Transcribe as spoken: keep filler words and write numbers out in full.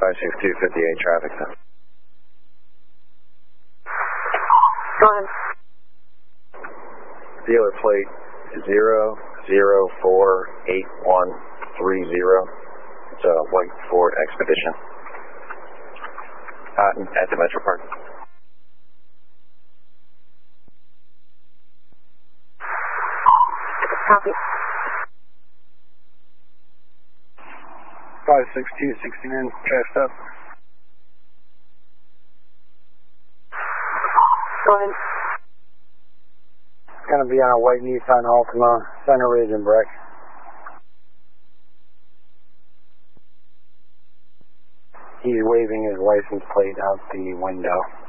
five six two fifty-eight traffic. Go ahead. Dealer plate zero zero four eight one three zero. It's a white Ford Expedition. Uh, at the Metro Park. Copy. five six two sixty-nine, traffic up. Go ahead. It's going to be on a white Nissan Altima, center ridge and brick. He's waving his license plate out the window.